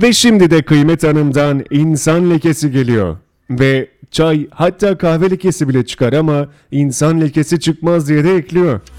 Ve şimdi de Kıymet Hanım'dan insan lekesi geliyor. Ve çay hatta kahve lekesi bile çıkar ama insan lekesi çıkmaz diye de ekliyor.